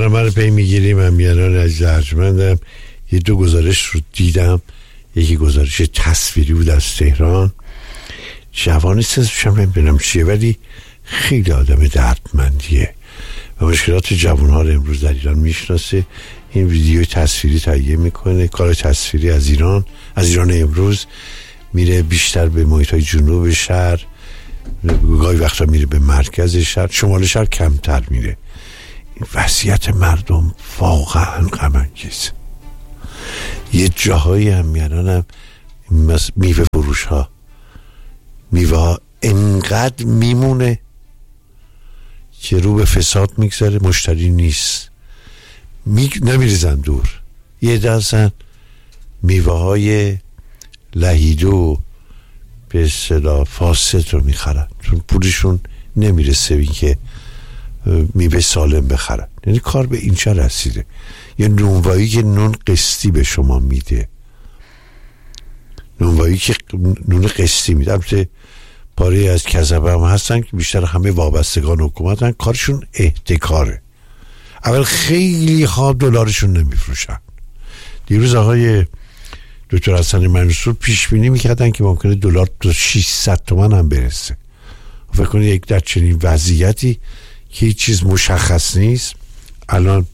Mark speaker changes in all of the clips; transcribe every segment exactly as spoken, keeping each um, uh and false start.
Speaker 1: برنامه رو پی میگیریم. من میانان از ارجمندم. یه دو گزارش رو دیدم. یکی گزارش تصویری بود از تهران. جوانی سزشم نمیدونم چیه ولی خیلی آدم دردمندیه و مشکلات جوانها رو امروز در ایران میشناسه. این ویدیو تصویری تهیه میکنه. کار تصویری از ایران از ایران امروز میره بیشتر به محیط‌های جنوب شهر، گاهی وقتا میره به مرکز شهر، شمال شهر کمتر میره. این وضعیت مردم واقعا غم انگیزه. یه جاهایی هم میانم میوه فروش ها میوه ها انقدر میمونه که رو به فساد میگذاره، مشتری نیست، می... نمیریزن دور. یه درصد میوه های لهیدو به اصطلاح فاسد رو میخرن چون پولشون نمیرسه این که میوه سالم بخرن. یعنی کار به اینجا رسیده. یه نونوایی که نون قسطی به شما میده، نونوایی که نون قسطی میده. البته پاره از کذبه هم هستن که بیشتر همه وابستگان حکومتن، کارشون احتکاره. اول خیلی ها دلارشون نمیفروشن. دیروز آقای دکتر حسن منصور پیش بینی میکردن که ممکنه دلار تا ششصد تومان هم برسه. فکر کنید یک در چنین وضعیتی که هیچ چیز مشخص نیست الان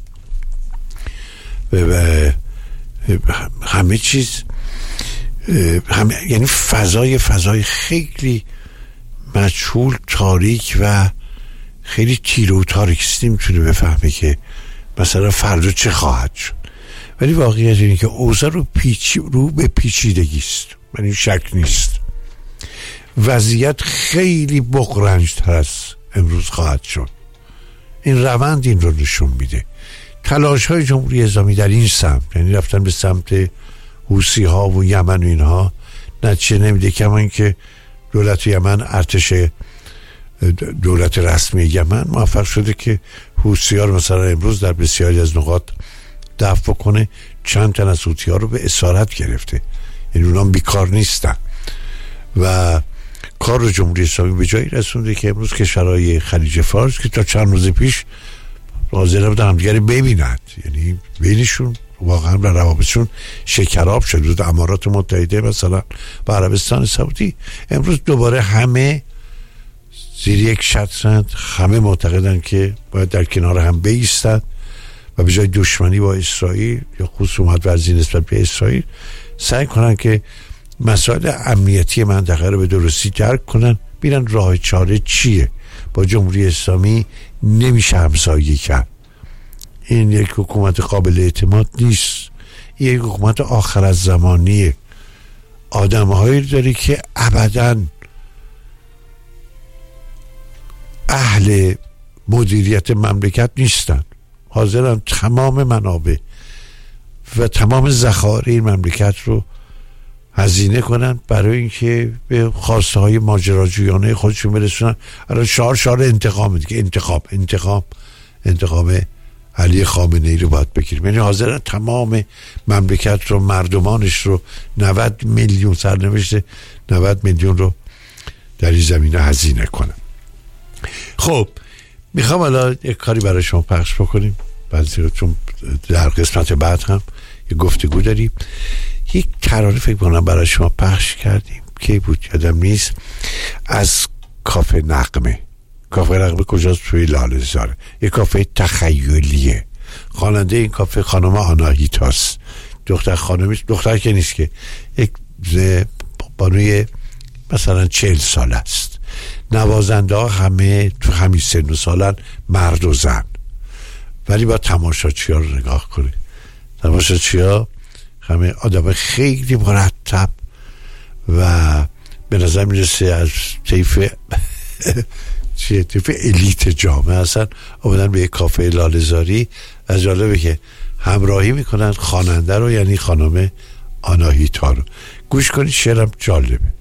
Speaker 1: و همه چیز همه، یعنی فضای فضای خیلی مجهول، تاریک و خیلی تیره و تاریکستی میتونه بفهمه که مثلا فردا چه خواهد شد. ولی واقعیت اینه که اوضاع رو پیچ رو به پیچیدگی است، یعنی شک نیست. وضعیت خیلی بغرنج تر از امروز خواهد شد. این روند این رو نشون میده. تلاش های جمهوری اسلامی در این سمت، یعنی رفتن به سمت حوثی ها و یمن و اینها، نتیجه نمیده. کما که دولت یمن، ارتش دولت رسمی یمن موفق شده که حوثی ها رو مثلا امروز در بسیاری از نقاط دفع کنه. چند تن از حوثی ها رو به اسارت گرفته، یعنی اونا بیکار نیستن و کار رو جمهوری اسلامی به جایی رسونده که امروز کشورهای خلیج فارس که تا چند روز پیش حاضر بودن همدیگه ببینند، یعنی بینشون واقعا به روابطشون شکراب شد بود. امارات متحده مثلا و عربستان سعودی امروز دوباره همه زیر یک شطرند، همه معتقدن که باید در کنار هم بایستند و به جای دشمنی با اسرائیل یا خصومت ورزی نسبت به اسرائیل سعی کنن که مسائل امنیتی منطقه رو به درستی درک کنن، ببینن راه چاره چیه. با جمهوری اسلامی نمیشه همسایگی کرد. این یک حکومت قابل اعتماد نیست. این یک حکومت آخر از زمانیه. آدم‌هایی داری که ابداً اهل مدیریت مملکت نیستن، حاضرن تمام منابع و تمام ذخایر این مملکت رو هزینه کنن برای اینکه به خواسته های ماجراجویانه خودشون برسونن. الان شعار شعار انتقام دیگه، انتقام انتقام انتقام علی خامنه‌ای رو باید بگیریم. یعنی حاضرن تمام مملکت رو، مردمانش رو، نود میلیون سرنوشت نود میلیون رو در این زمینه هزینه کنن. خب میخوام الان یک کاری برای شما پخش بکنیم، بعضی رو چون در قسمت بعد هم یه گفتگو داریم. یک ترانه فکر کنم برای شما پخش کردیم که بود یادم نیست، از کافه نغمه. کافه نغمه کجاست؟ توی لاله‌زاره. یک کافه تخیلیه. خواننده این کافه خانم آناهیتاست. دختر خانمی، دختر که نیست که، یک بانوی مثلا چهل سال است. نوازنده ها همه تو همین سن و سالن، مرد و زن. ولی با تماشاچی ها رو نگاه کنید. تماشاچی ها همه آدم خیلی مرتب و به نظر میرسه از طیف چیه طیف الیت جامعه هستن. آمدن به یک کافه لاله‌زاری. از جالبه که همراهی میکنن خواننده رو، یعنی خانم آناهیتا رو. گوش کنید، شعرم جالبه.